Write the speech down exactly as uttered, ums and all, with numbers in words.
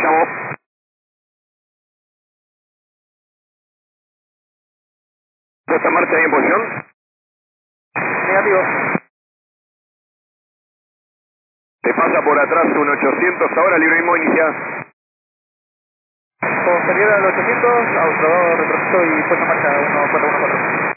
estamos. ¿Esta marcha ahí en posición? Negativo. Te pasa por atrás un ochocientos ahora, libre mismo inicia. Posterior al ochocientos, auto retroceso y puesta en marcha uno cuatro uno cuatro.